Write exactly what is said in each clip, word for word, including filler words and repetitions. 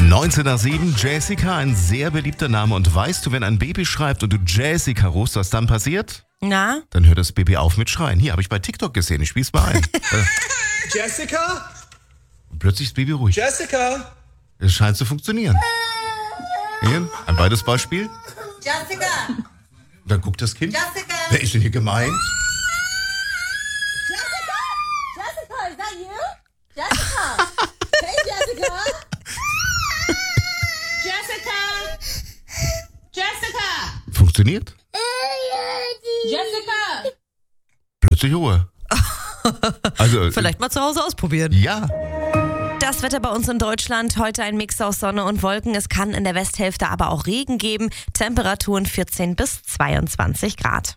neunzehn nach sieben, Jessica, ein sehr beliebter Name. Und weißt du, wenn ein Baby schreibt und du Jessica rufst, was dann passiert? Na? Dann hört das Baby auf mit Schreien. Hier, habe ich bei TikTok gesehen, ich spiel's mal ein. Jessica? Und plötzlich ist das Baby ruhig. Jessica? Es scheint zu funktionieren. Hier, ein zweites Beispiel. Jessica! Dann guckt das Kind. Jessica! Wer ist denn hier gemeint? Jessica? Jessica, is that you? Jessica! Hey, Jessica! Jessica! Jessica! Funktioniert. Jessica! Plötzlich Ruhe. Also, Vielleicht mal zu Hause ausprobieren. ja. Das Wetter bei uns in Deutschland, heute ein Mix aus Sonne und Wolken. Es kann in der Westhälfte aber auch Regen geben. Temperaturen vierzehn bis zweiundzwanzig Grad.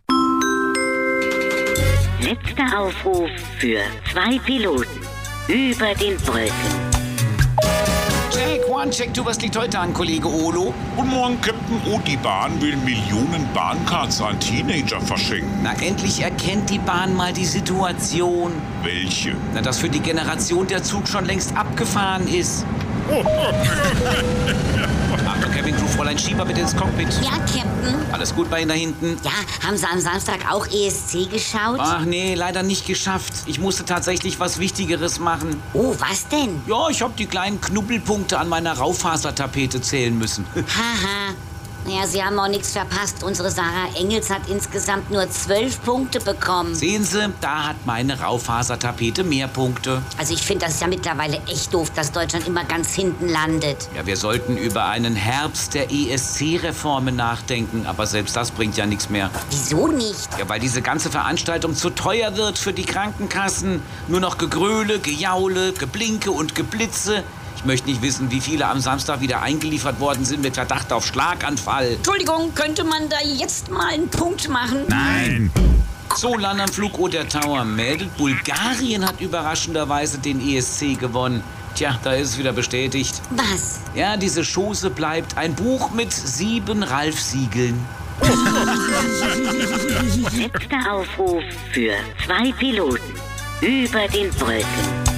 Letzter Aufruf für zwei Piloten über den Wolken. Check, one, check, du, was liegt heute an, Kollege Olo? Guten Morgen, Captain. Oh, die Bahn will Millionen Bahncards an Teenager verschenken. Na, endlich erkennt die Bahn mal die Situation. Welche? Na, dass für die Generation der Zug schon längst abgefahren ist. Achtung, Cabin Crew, Fräulein Schieber, bitte ins Cockpit. Ja, Captain. Alles gut bei Ihnen da hinten? Ja, haben Sie am Samstag auch E S C geschaut? Ach nee, leider nicht geschafft. Ich musste tatsächlich was Wichtigeres machen. Oh, was denn? Ja, ich habe die kleinen Knubbelpunkte an meiner Raufasertapete zählen müssen. Haha. Naja, Sie haben auch nichts verpasst. Unsere Sarah Engels hat insgesamt nur zwölf Punkte bekommen. Sehen Sie, da hat meine Raufasertapete mehr Punkte. Also ich finde, das ist ja mittlerweile echt doof, dass Deutschland immer ganz hinten landet. Ja, wir sollten über einen Herbst der E S C-Reformen nachdenken, aber selbst das bringt ja nichts mehr. Wieso nicht? Ja, weil diese ganze Veranstaltung zu teuer wird für die Krankenkassen. Nur noch Gegröle, Gejaule, Geblinke und Geblitze. Ich möchte nicht wissen, wie viele am Samstag wieder eingeliefert worden sind mit Verdacht auf Schlaganfall. Entschuldigung, könnte man da jetzt mal einen Punkt machen? Nein. So, Land am Flug Oder Tower meldet, Bulgarien hat überraschenderweise den E S C gewonnen. Tja, da ist es wieder bestätigt. Was? Ja, diese Chose bleibt ein Buch mit sieben Ralf-Siegeln. Letzter Aufruf für zwei Piloten über den Wolken.